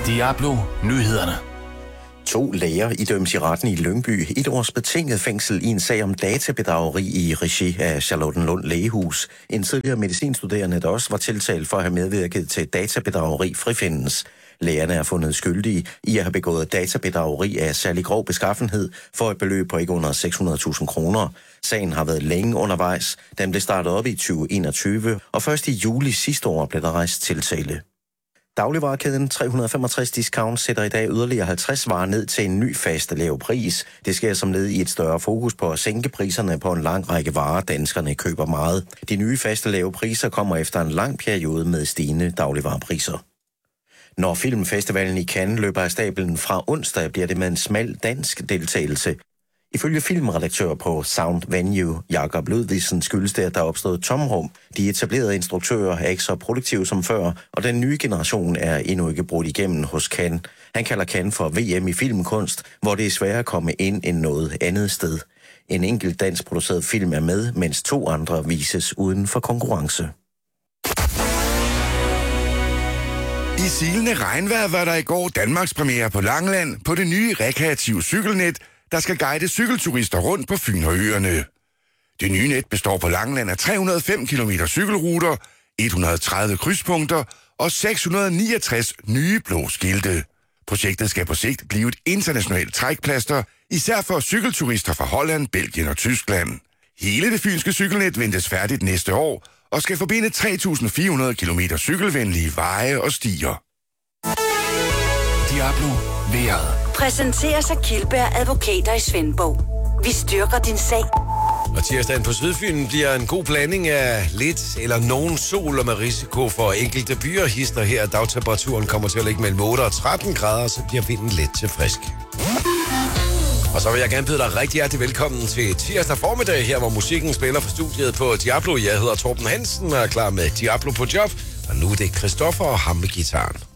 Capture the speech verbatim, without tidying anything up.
Diablo Nyhederne. To læger idømmes i retten i Lyngby et års betinget fængsel i en sag om databedrageri i regi af Charlottenlund Lægehus. En tidligere medicinstuderende, der også var tiltalt for at have medvirket til databedrageri, frifindes. Lægerne er fundet skyldige i at have begået databedrageri af særlig grov beskaffenhed for et beløb på ikke under seks hundrede tusind kroner. Sagen har været længe undervejs. Den blev startet op i tyve enogtyve, og først i juli sidste år blev der rejst tiltale. Dagligvarekæden tre hundrede og femogtres Discount sætter i dag yderligere halvtreds varer ned til en ny fast lav pris. Det sker som led i et større fokus på at sænke priserne på en lang række varer, danskerne køber meget. De nye faste lave priser kommer efter en lang periode med stigende dagligvarepriser. Når filmfestivalen i Cannes løber af stablen fra onsdag, bliver det med en smal dansk deltagelse. Ifølge filmredaktør på Sound Venue, Jakob Ludvigsen, skyldes det, at der er opstået tomrum. De etablerede instruktører er ikke så produktive som før, og den nye generation er endnu ikke brudt igennem hos Cannes. Han kalder Cannes for V M i filmkunst, hvor det er sværere at komme ind end noget andet sted. En enkelt dansk produceret film er med, mens to andre vises uden for konkurrence. I silende regnvejr var der i går Danmarks premiere på Langeland på det nye rekreative cykelnet, der skal guide cykelturister rundt på Fyn og øerne. Det nye net består på Langeland af tre hundrede og fem kilometer cykelruter, et hundrede og tredive krydspunkter og seks hundrede og niogtres nye blå skilte. Projektet skal på sigt blive et internationalt trækplaster, især for cykelturister fra Holland, Belgien og Tyskland. Hele det fynske cykelnet ventes færdigt næste år og skal forbinde tre tusind fire hundrede kilometer cykelvenlige veje og stier. Diablo vejret. Præsenteres af Kildberg Advokater i Svendborg. Vi styrker din sag. Og tirsdagen på Sydfyn bliver en god blanding af lidt eller nogen sol og med risiko for enkelte byer. Hister her, dagtemperaturen kommer til at ligge mellem otte og tretten grader, så bliver vinden let til frisk. Og så vil jeg gerne byde dig rigtig hjertelig velkommen til tirsdag formiddag, her hvor musikken spiller for studiet på Diablo. Jeg hedder Torben Hansen og er klar med Diablo på job. Og nu er det Christoffer og ham med gitaren.